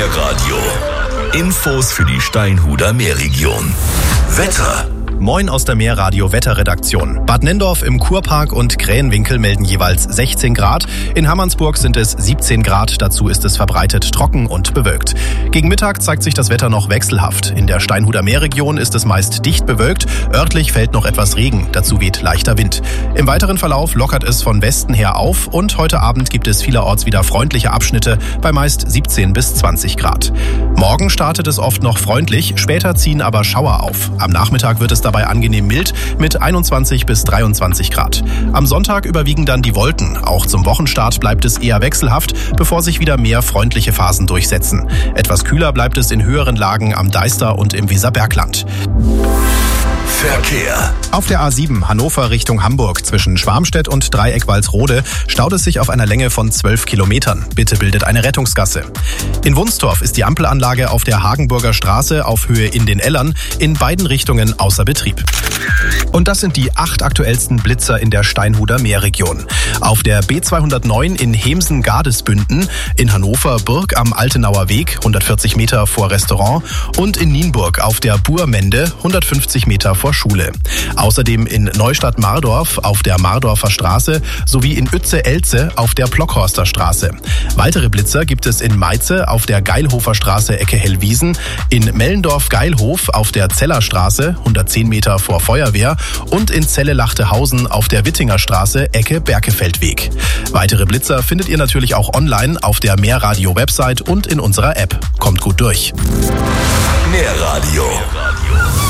Meerradio. Infos für die Steinhuder Meerregion. Wetter. Moin aus der Meerradio-Wetterredaktion. Bad Nenndorf im Kurpark und Krähenwinkel melden jeweils 16 Grad. In Hammernsburg sind es 17 Grad. Dazu ist es verbreitet trocken und bewölkt. Gegen Mittag zeigt sich das Wetter noch wechselhaft. In der Steinhuder Meerregion ist es meist dicht bewölkt. Örtlich fällt noch etwas Regen. Dazu weht leichter Wind. Im weiteren Verlauf lockert es von Westen her auf. Und heute Abend gibt es vielerorts wieder freundliche Abschnitte bei meist 17 bis 20 Grad. Morgen startet es oft noch freundlich. Später ziehen aber Schauer auf. Am Nachmittag wird es dabei angenehm mild mit 21 bis 23 Grad. Am Sonntag überwiegen dann die Wolken. Auch zum Wochenstart bleibt es eher wechselhaft, bevor sich wieder mehr freundliche Phasen durchsetzen. Etwas kühler bleibt es in höheren Lagen am Deister und im Weserbergland. Verkehr. Auf der A7 Hannover Richtung Hamburg zwischen Schwarmstedt und Dreieck-Walsrode staut es sich auf einer Länge von 12 Kilometern. Bitte bildet eine Rettungsgasse. In Wunstorf ist die Ampelanlage auf der Hagenburger Straße auf Höhe in den Ellern in beiden Richtungen außer Betrieb. Und das sind die 8 aktuellsten Blitzer in der Steinhuder Meerregion. Auf der B209 in Hemsen-Gardesbünden, in Hannover Burg am Altenauer Weg, 140 Meter vor Restaurant und in Nienburg auf der Burmende, 150 Meter vor Schule. Außerdem in Neustadt-Mardorf auf der Mardorfer Straße sowie in Uetze-Elze auf der Plockhorster Straße. Weitere Blitzer gibt es in Meize auf der Geilhofer Straße Ecke Hellwiesen, in Mellendorf-Geilhof auf der Zellerstraße 110 Meter vor Feuerwehr und in Celle-Lachtehausen auf der Wittinger Straße Ecke Berkefeldweg. Weitere Blitzer findet ihr natürlich auch online auf der Meerradio-Website und in unserer App. Kommt gut durch. Meerradio.